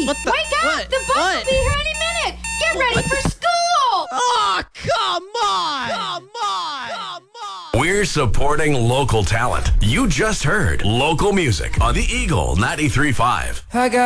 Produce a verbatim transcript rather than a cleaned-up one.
Eddie, What the- wake up! what? The bus What? will be here any minute. Get ready for school. Oh, come on! Come on! Come on! We're supporting local talent. You just heard local music on the Eagle ninety-three point five. I got